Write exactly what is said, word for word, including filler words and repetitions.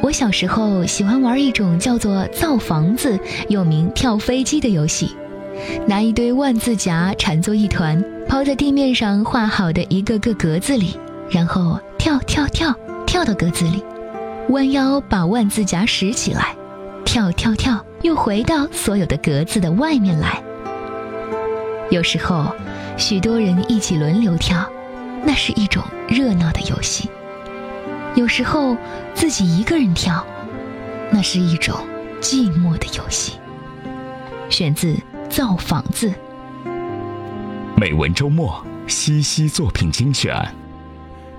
我小时候喜欢玩一种叫做造房子又名跳飞机的游戏，拿一堆万字夹缠作一团，抛在地面上画好的一个个格子里，然后跳跳跳跳到格子里，弯腰把万字夹拾起来，跳跳跳又回到所有的格子的外面来。有时候许多人一起轮流跳，那是一种热闹的游戏。有时候自己一个人跳，那是一种寂寞的游戏。选自造房子。 美文周末西西作品精选。